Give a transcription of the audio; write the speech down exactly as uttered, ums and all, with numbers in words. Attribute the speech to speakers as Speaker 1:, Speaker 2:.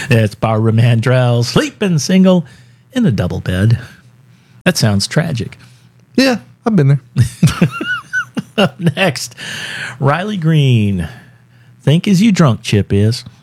Speaker 1: That's Barbara Mandrell sleeping single in a double bed. That sounds tragic.
Speaker 2: Yeah, I've been there.
Speaker 1: Up next, Riley Green. Think as you drunk, Chip is.